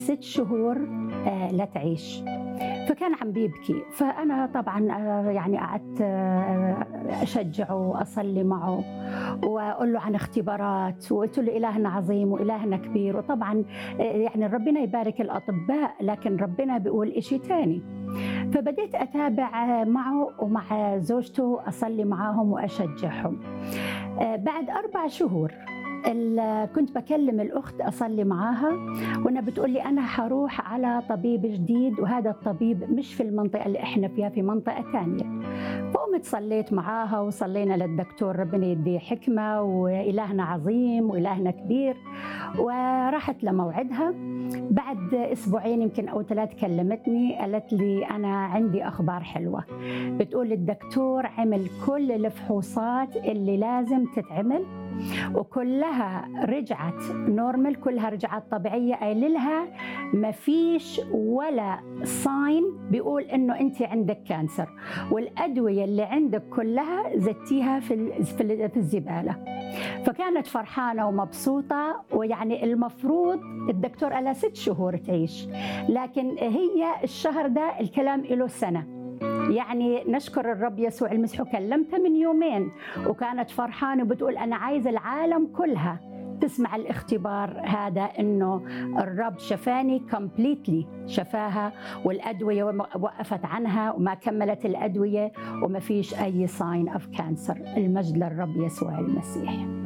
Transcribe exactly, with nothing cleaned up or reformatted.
ست شهور آه، لا تعيش. فكان عم بيبكي، فأنا طبعا آه، يعني قعدت آه، أشجعه وأصلي معه وأقول له عن اختبارات، وقلت له إلهنا عظيم وإلهنا كبير. وطبعا آه، يعني ربنا يبارك الأطباء، لكن ربنا بيقول إشي تاني. فبديت أتابع معه ومع زوجته، أصلي معاهم وأشجعهم. آه، بعد أربع شهور ال- كنت بكلم الأخت أصلي معاها، وأنا بتقول لي أنا حروح على طبيب جديد، وهذا الطبيب مش في المنطقة اللي إحنا فيها، في منطقة تانية. فقمت صليت معاها وصلينا للدكتور، ربنا يديه حكمة، وإلهنا عظيم وإلهنا كبير. وراحت لموعدها. بعد أسبوعين يمكن أو ثلاث كلمتني، قالت لي أنا عندي أخبار حلوة. بتقول الدكتور عمل كل الفحوصات اللي لازم تتعمل، وكلها رجعت نورمال، كلها رجعت طبيعية. قايل لها ما فيش ولا ساين بيقول إنه أنت عندك كانسر، والأدوية اللي عندك كلها زتيها في ال- في ال- في الزبالة. فكانت فرحانة ومبسوطة. ويعني المفروض الدكتور قالها ست شهور تعيش، لكن هي الشهر ده الكلام له سنة. يعني نشكر الرب يسوع المسيح. كلمتها من يومين وكانت فرحانة وبتقول أنا عايزة العالم كلها تسمع الاختبار هذا، إنه الرب شفاني كومبليتلي، شفاها، والأدوية وقفت عنها وما كملت الأدوية، وما فيش أي ساين أوف كانسر. المجد للرب يسوع المسيح.